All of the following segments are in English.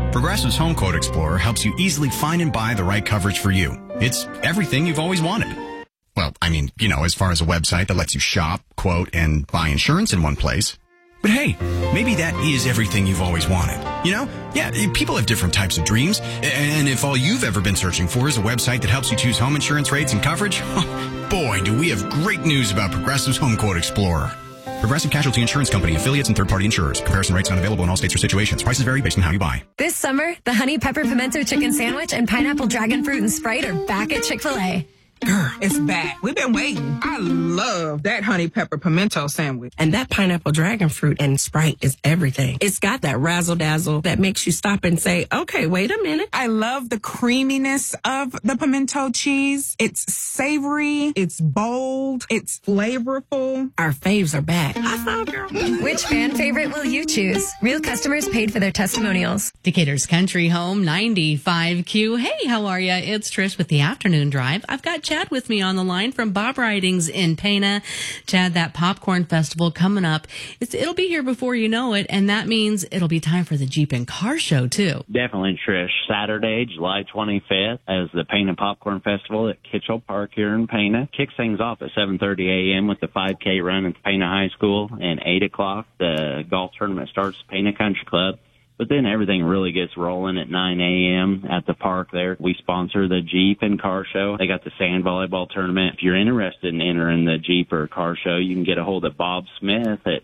Progressive's Home Quote Explorer helps you easily find and buy the right coverage for you. It's everything you've always wanted. Well, I mean, as far as a website that lets you shop, quote, and buy insurance in one place. But hey, maybe that is everything you've always wanted. Yeah, people have different types of dreams. And if all you've ever been searching for is a website that helps you choose home insurance rates and coverage, boy, do we have great news about Progressive's Home Quote Explorer. Progressive Casualty Insurance Company, affiliates, and third-party insurers. Comparison rates not available in all states or situations. Prices vary based on how you buy. This summer, the Honey Pepper Pimento Chicken Sandwich and Pineapple Dragon Fruit and Sprite are back at Chick-fil-A. Girl, it's back. We've been waiting. I love that honey pepper pimento sandwich. And that pineapple dragon fruit and Sprite is everything. It's got that razzle-dazzle that makes you stop and say, okay, wait a minute. I love the creaminess of the pimento cheese. It's savory. It's bold. It's flavorful. Our faves are back. I found girl. Which fan favorite will you choose? Real customers paid for their testimonials. Decatur's Country Home 95Q. Hey, how are ya? It's Trish with the Afternoon Drive. I've got Chad with me on the line from Bob Ridings in Pana. Chad, that popcorn festival coming up, it'll be here before you know it, and that means it'll be time for the Jeep and Car Show, too. Definitely, Trish. Saturday, July 25th, as the Pana Popcorn Festival at Kitchell Park here in Pana. Kicks things off at 7:30 a.m. with the 5K run at Pana High School, and 8 o'clock, the golf tournament starts at Pana Country Club. But then everything really gets rolling at 9 a.m. at the park there. We sponsor the Jeep and Car Show. They got the sand volleyball tournament. If you're interested in entering the Jeep or Car Show, you can get a hold of Bob Smith at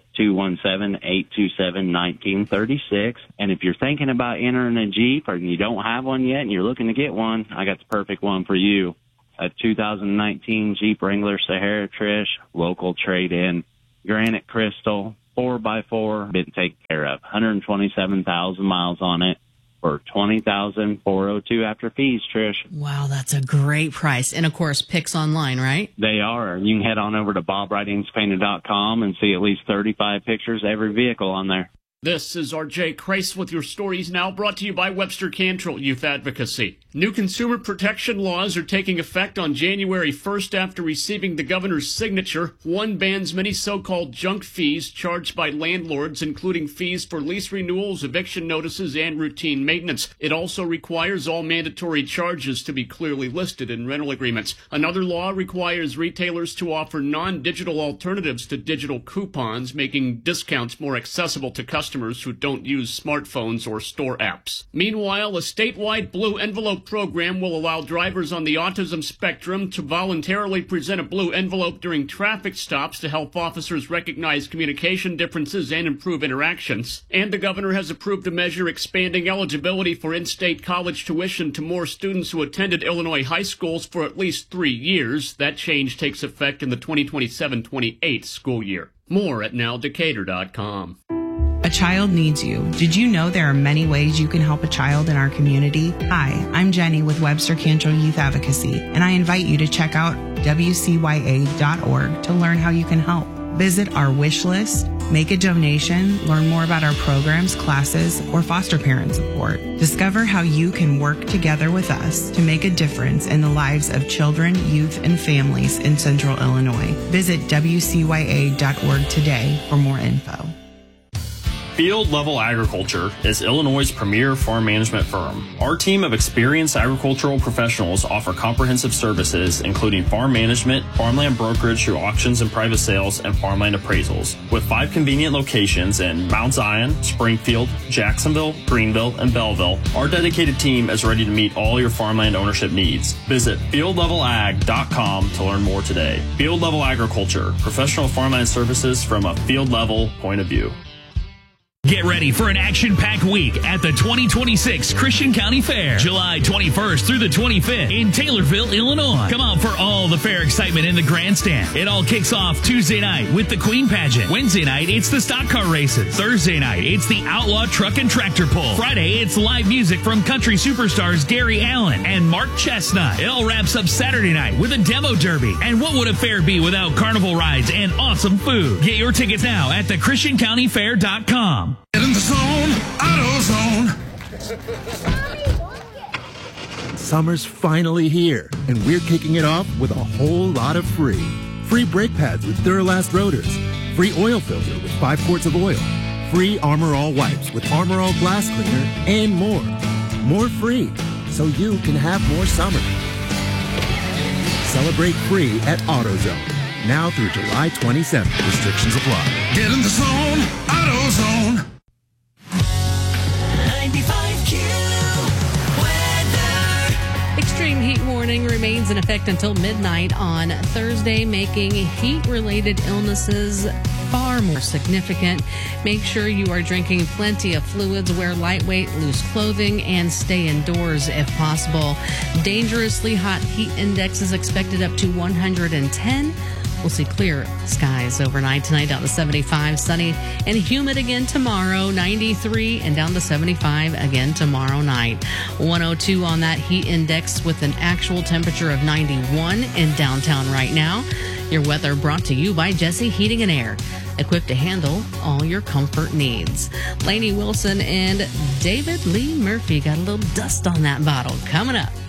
217-827-1936. And if you're thinking about entering a Jeep or you don't have one yet and you're looking to get one, I got the perfect one for you. A 2019 Jeep Wrangler Sahara, Trish, local trade-in, granite crystal, 4x4, been taken care of. 127,000 miles on it for $20,402 after fees, Trish. Wow, that's a great price. And, of course, pics online, right? They are. You can head on over to BobRidingsPainted.com and see at least 35 pictures of every vehicle on there. This is R.J. Kreis with your stories now, brought to you by Webster Cantrell Youth Advocacy. New consumer protection laws are taking effect on January 1st after receiving the governor's signature. One bans many so-called junk fees charged by landlords, including fees for lease renewals, eviction notices, and routine maintenance. It also requires all mandatory charges to be clearly listed in rental agreements. Another law requires retailers to offer non-digital alternatives to digital coupons, making discounts more accessible to customers who don't use smartphones or store apps. Meanwhile, a statewide blue envelope program will allow drivers on the autism spectrum to voluntarily present a blue envelope during traffic stops to help officers recognize communication differences and improve interactions. And the governor has approved a measure expanding eligibility for in-state college tuition to more students who attended Illinois high schools for at least 3 years. That change takes effect in the 2027-28 school year. More at nowdecatur.com. A child needs you. Did you know there are many ways you can help a child in our community? Hi, I'm Jenny with Webster Cantrell Youth Advocacy, and I invite you to check out WCYA.org to learn how you can help. Visit our wish list, make a donation, learn more about our programs, classes, or foster parent support. Discover how you can work together with us to make a difference in the lives of children, youth, and families in Central Illinois. Visit WCYA.org today for more info. Field Level Agriculture is Illinois' premier farm management firm. Our team of experienced agricultural professionals offer comprehensive services, including farm management, farmland brokerage through auctions and private sales, and farmland appraisals. With 5 convenient locations in Mount Zion, Springfield, Jacksonville, Greenville, and Belleville, our dedicated team is ready to meet all your farmland ownership needs. Visit fieldlevelag.com to learn more today. Field Level Agriculture, professional farmland services from a field level point of view. Get ready for an action-packed week at the 2026 Christian County Fair, July 21st through the 25th in Taylorville, Illinois. Come out for all the fair excitement in the grandstand. It all kicks off Tuesday night with the Queen Pageant. Wednesday night, it's the stock car races. Thursday night, it's the Outlaw Truck and Tractor Pull. Friday, it's live music from country superstars Gary Allen and Mark Chestnut. It all wraps up Saturday night with a demo derby. And what would a fair be without carnival rides and awesome food? Get your tickets now at thechristiancountyfair.com. Get in the zone, AutoZone. Summer's finally here, and we're kicking it off with a whole lot of free. Free brake pads with Duralast rotors. Free oil filter with 5 quarts of oil. free Armor All wipes with Armor All glass cleaner, and more. More free, so you can have more summer. Celebrate free at AutoZone. Now through July 27th. Restrictions apply. Get in the zone, AutoZone. 95Q weather. Extreme heat warning remains in effect until midnight on Thursday, making heat-related illnesses far more significant. Make sure you are drinking plenty of fluids, wear lightweight, loose clothing, and stay indoors if possible. Dangerously hot heat index is expected up to 110. We'll see clear skies overnight tonight, down to 75, sunny and humid again tomorrow, 93, and down to 75 again tomorrow night. 102 on that heat index with an actual temperature of 91 in downtown right now. Your weather brought to you by Jesse Heating and Air, equipped to handle all your comfort needs. Lainey Wilson and David Lee Murphy got a little dust on that bottle coming up.